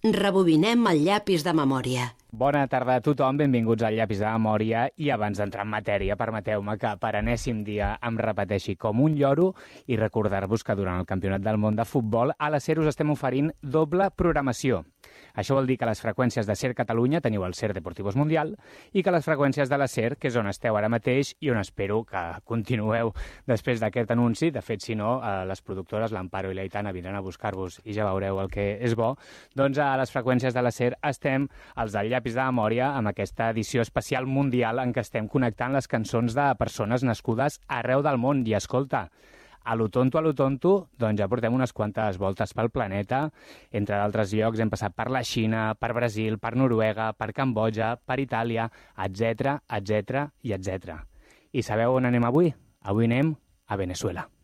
Rebobinem el llapis de memòria. Bona tarda a tothom, benvinguts al Llapis de Memòria i abans d'entrar en matèria, permeteu-me que per enèsim dia em repeteixi com un lloro i recordar-vos que durant el Campionat del Món de Futbol a la SER us estem oferint doble programació. Això vol dir que a les freqüències de SER Catalunya teniu el SER Deportivos Mundial i que a les freqüències de la SER, que és on esteu ara mateix i on espero que continueu després d'aquest anunci, de fet, si no, les productores, l'Amparo i l'Aitana, vindran a buscar-vos i ja veureu el que és bo, doncs a les freqüències de la SER estem els del Llapis de Memòria amb aquesta edició especial mundial en què estem connectant les cançons de persones nascudes arreu del món. I escolta, a lo tonto, doncs ja portem unes quantes voltes pel planeta. Entre d'altres llocs hem passat per la Xina, per Brasil, per Noruega, per Cambodja, per Itàlia, etc. I sabeu on anem avui? Avui anem a Venezuela.